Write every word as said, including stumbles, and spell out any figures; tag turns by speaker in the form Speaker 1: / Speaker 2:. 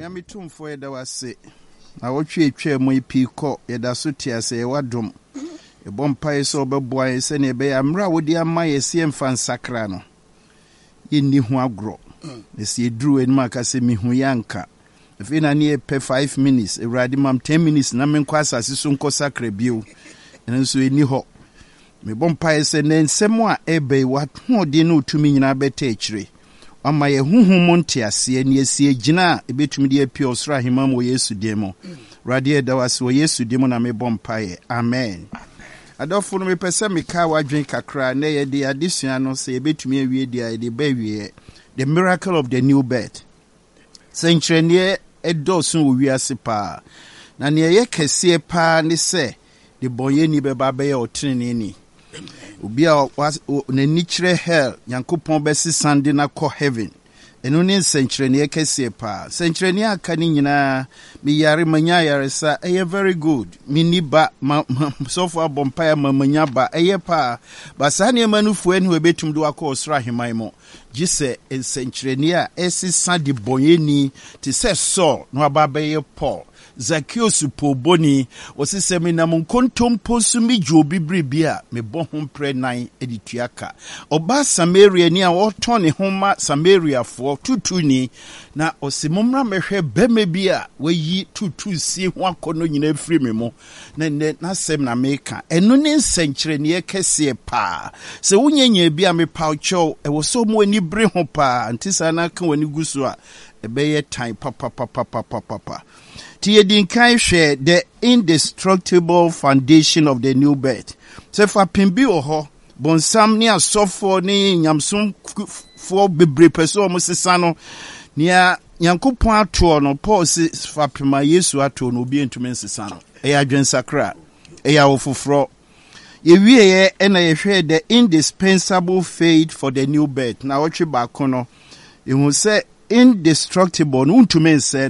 Speaker 1: Onyame tumfo yeda wase. Na wotwe etwa mu ipiko yeda so tiase ye wadom. E bompa so beboa ese ne be amra wodi ama yesi mfa nsakra no. Yinni hu agro. Esi eduru enum akase mihu yanka. Efe na ne pe five minutes, ewrade mam ten minutes na menkwa asase so nko sakra bio. Enso eni ho. Me bompa ese ne nsemo a ebe watodi no tumi nyina beta ekire. Ama ye huhumu ntiase ne esie gina ebetumi de apia osra hema mo Yesu demo. Radie da wase wo Yesu demo na me bompae. Amen. Adofo no me pese me ka wadwen kakra na ye de adesua no se ebetumi awie dia de ba wie. The miracle of the new birth. Sentrenie edosun wo wiase pa. Na ne ye kese pa ne se de boye ni be ba be ye otrene ni. Obi a n'ani kyerɛ hell Nyankopɔn bɛsi sande na kɔ heaven eno ne nsenkyerɛne kɛseɛ pa senkyerɛne aka ne nyinaa me yare manya yare sa ɛyɛ very good me ni ba sofo abɔmpa ma manya ba ɛyɛ pa ba sa ne manufu ani webetum do akɔ osra heman mo gise nsenkyerɛne a ɛsi sande bɔyeni te sɛ Saul no aba bɛyɛ Paul Zacchaeus poboni osisemi na munkontompo sumi jobi bribia me bohum pre nine edituaka oba Samaria ni a otone homa Samaria fo tutuni na osimumra mehwe beme bia weyi tutu sie ho akono nyina firi me mo na ne na sem na meka eno ne nsenkyere ne kese pa se wonyanya bia me paucho e wo so mo ani bre ho pa antisa na ka wani guso a ebeye time papa papa papa papa Tiedinkai share the indestructible foundation of the new birth. Sefa pimbi oho bonsam ni asofo ni nyamsum fo bebre peso mo sesano nia Nyankopon ato no Paul se fa pima Yesu ato no obi entumi nsesano. Eya adwensakra, eya ofofro. Ye wieye ena ye hwe the indispensable faith for the new birth. Na wotwe ba kono, ehun se indestructible no ntumi nse